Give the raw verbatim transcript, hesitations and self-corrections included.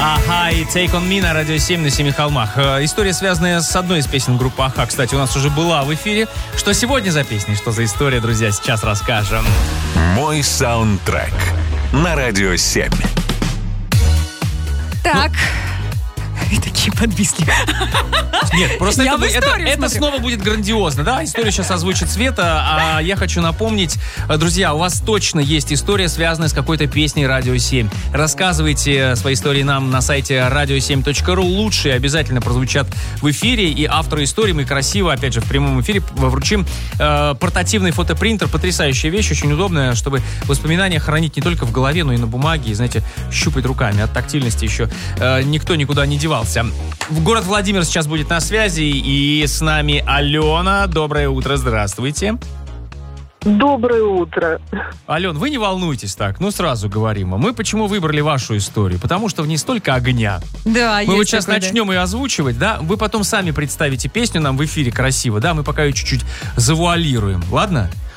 Аха и Take On Me на Радио семь на Семи холмах. История, связанная с одной из песен группы Аха, кстати, у нас уже была в эфире. Что сегодня за песня, что за история, друзья, сейчас расскажем. Мой саундтрек на Радио семь. Так. И такие подвисли. Нет, просто Я это, в это, историю это смотрю. снова будет грандиозно, да? Историю сейчас озвучит Света, а я хочу напомнить, друзья, у вас точно есть история, связанная с какой-то песней Радио семь. Рассказывайте свои истории нам на сайте радио семь точка ру. Лучшие обязательно прозвучат в эфире, и автору истории мы красиво, опять же, в прямом эфире вручим э, портативный фотопринтер. Потрясающая вещь, очень удобная, чтобы воспоминания хранить не только в голове, но и на бумаге, и, знаете, щупать руками. От тактильности еще э, никто никуда не девался. Город Владимир сейчас будет на связи, и с нами Алена. Доброе утро, здравствуйте. Доброе утро. Ален, вы не волнуйтесь так, ну сразу говорим. Мы почему выбрали вашу историю? Потому что в ней столько огня. Да, Мы вот есть сейчас такое, да. начнем ее озвучивать, да? Вы потом сами представите песню нам в эфире красиво, да? Мы пока ее чуть-чуть завуалируем, ладно?